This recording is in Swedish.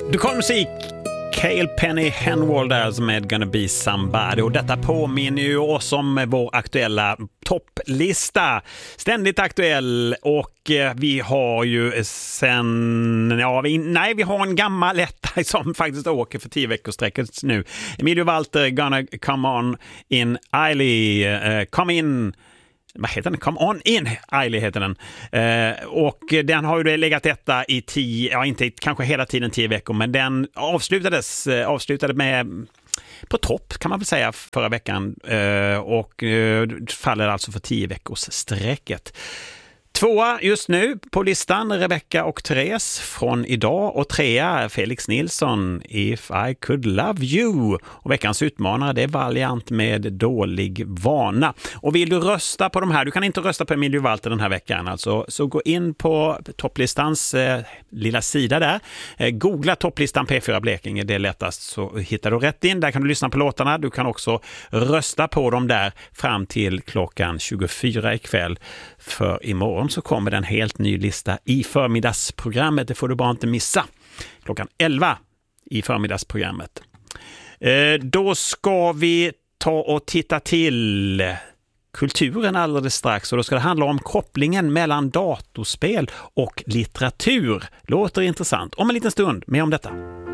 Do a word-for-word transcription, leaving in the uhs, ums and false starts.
Du kom musik, Cale Penny Henwald där med Gonna Be Somebody, och detta påminner ju oss om vår aktuella topplista, ständigt aktuell, och vi har ju sen, ja vi, nej vi har en gammal etta som faktiskt åker för tio veckor sträcket nu. Emilio Walter, Gonna Come On In Eiley, uh, Come In, vad heter den? Come On In Eiley heter den. Eh, och den har ju legat etta i tio, ja inte kanske hela tiden tio veckor, men den avslutades eh, avslutade med på topp kan man väl säga förra veckan, eh, och eh, faller alltså för tio veckors sträcket. Tvåa just nu på listan, Rebecca och Therese från idag, och trea Felix Nilsson, If I Could Love You, och veckans utmanare det är Valiant med Dålig vana. Och vill du rösta på de här, du kan inte rösta på Emilio Walter den här veckan alltså, så gå in på topplistans eh, lilla sida där, eh, googla topplistan P fyra Blekinge, det är lättast, så hittar du rätt in, där kan du lyssna på låtarna, du kan också rösta på dem där fram till klockan tjugofyra ikväll, för imorgon så kommer det en helt ny lista i förmiddagsprogrammet. Det får du bara inte missa. Klockan elva i förmiddagsprogrammet. Eh, då ska vi ta och titta till kulturen alldeles strax. Och då ska det handla om kopplingen mellan datorspel och litteratur. Låter intressant. Om en liten stund, mer om detta.